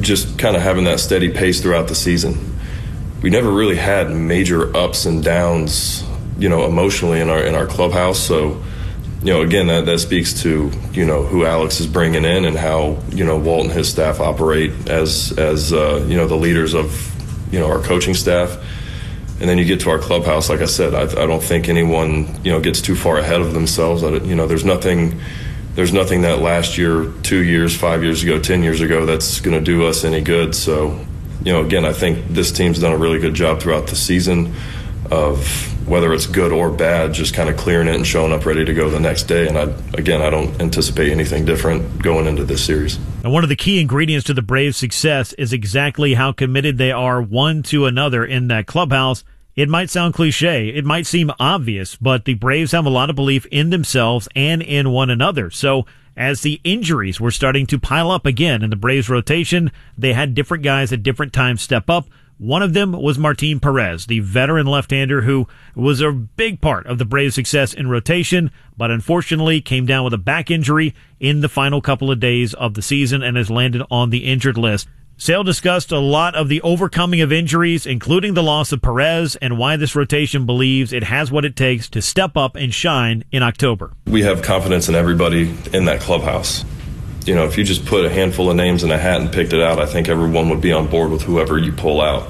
just kind of having that steady pace throughout the season. We never really had major ups and downs, emotionally in our clubhouse. So, again, that speaks to, who Alex is bringing in and how, Walt and his staff operate as the leaders of, our coaching staff. And then you get to our clubhouse, like I said, I don't think anyone, gets too far ahead of themselves. There's nothing that last year, 2 years, 5 years ago, 10 years ago that's going to do us any good. So, again, I think this team's done a really good job throughout the season of whether it's good or bad, just kind of clearing it and showing up ready to go the next day. And I don't anticipate anything different going into this series. And one of the key ingredients to the Braves' success is exactly how committed they are one to another in that clubhouse. It might sound cliche, it might seem obvious, but the Braves have a lot of belief in themselves and in one another. So as the injuries were starting to pile up again in the Braves rotation, they had different guys at different times step up. One of them was Martin Perez, the veteran left-hander who was a big part of the Braves' success in rotation, but unfortunately came down with a back injury in the final couple of days of the season and has landed on the injured list. Sale discussed a lot of the overcoming of injuries, including the loss of Perez, and why this rotation believes it has what it takes to step up and shine in October. We have confidence in everybody in that clubhouse. If you just put a handful of names in a hat and picked it out, I think everyone would be on board with whoever you pull out.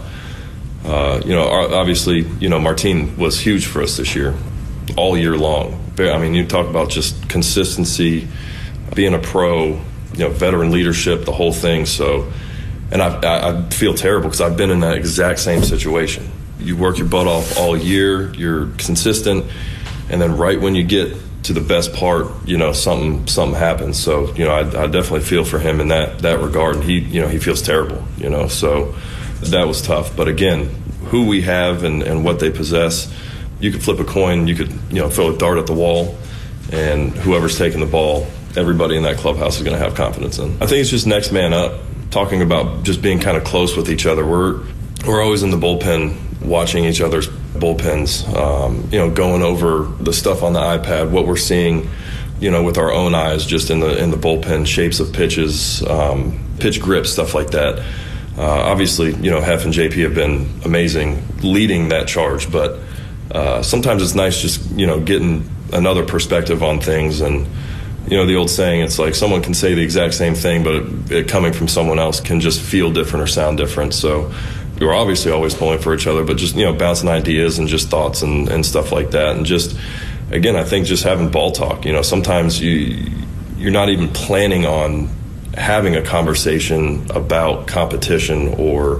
Obviously, Martin was huge for us this year, all year long. I mean, you talk about just consistency, being a pro, veteran leadership, the whole thing. So, and I feel terrible because I've been in that exact same situation. You work your butt off all year, you're consistent, and then right when you get to the best part, something happens. So, I definitely feel for him in that regard. And he feels terrible, so that was tough. But again, who we have and what they possess, you could flip a coin, you could, throw a dart at the wall, and whoever's taking the ball, everybody in that clubhouse is going to have confidence in. I think it's just next man up, talking about just being kind of close with each other. We're always in the bullpen watching each other's bullpens, going over the stuff on the iPad, what we're seeing, with our own eyes, just in the bullpen, shapes of pitches, pitch grips, stuff like that. Obviously, Hef and JP have been amazing leading that charge, but sometimes it's nice just, getting another perspective on things. And, the old saying, it's like someone can say the exact same thing, but it coming from someone else can just feel different or sound different. So we're obviously always pulling for each other, but just, bouncing ideas and just thoughts and stuff like that. And just, again, I think just having ball talk, sometimes you're not even planning on having a conversation about competition or,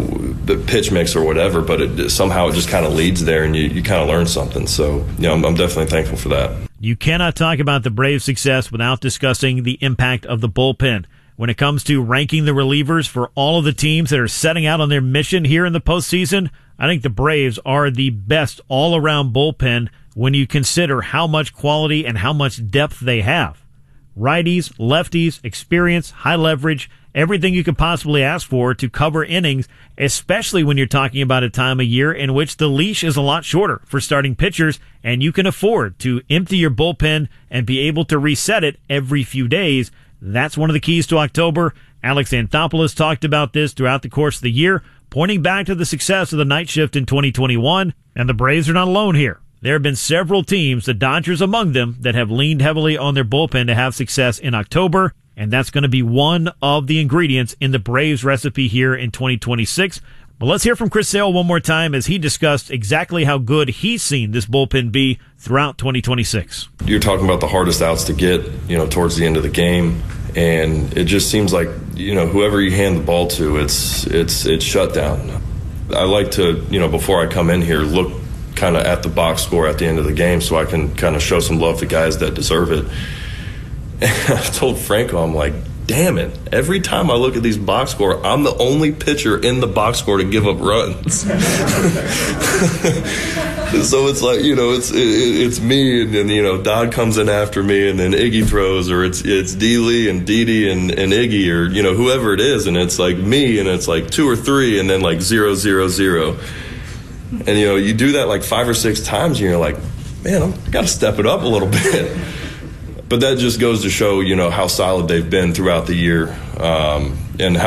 the pitch mix or whatever, but somehow it just kind of leads there and you kind of learn something. So, I'm definitely thankful for that. You cannot talk about the Braves' success without discussing the impact of the bullpen. When it comes to ranking the relievers for all of the teams that are setting out on their mission here in the postseason, I think the Braves are the best all-around bullpen when you consider how much quality and how much depth they have. Righties, lefties, experience, high leverage, everything you could possibly ask for to cover innings, especially when you're talking about a time of year in which the leash is a lot shorter for starting pitchers, and you can afford to empty your bullpen and be able to reset it every few days. That's one of the keys to October. Alex Anthopoulos talked about this throughout the course of the year, pointing back to the success of the night shift in 2021, and the Braves are not alone here. There have been several teams, the Dodgers among them, that have leaned heavily on their bullpen to have success in October, and that's going to be one of the ingredients in the Braves recipe here in 2026. But let's hear from Chris Sale one more time as he discussed exactly how good he's seen this bullpen be throughout 2026. You're talking about the hardest outs to get, towards the end of the game, and it just seems like, whoever you hand the ball to, it's shut down. I like to, before I come in here, look kind of at the box score at the end of the game so I can kind of show some love to guys that deserve it. And I told Franco, I'm like, damn it, every time I look at these box score, I'm the only pitcher in the box score to give up runs. So it's like, it's me, and then, Dodd comes in after me, and then Iggy throws, or it's D. Lee and Didi and Iggy, or, whoever it is, and it's like me, and it's like 2 or 3, and then like 0, 0, 0. And, you do that like 5 or 6 times, and you're like, man, I got to step it up a little bit. But that just goes to show, how solid they've been throughout the year, and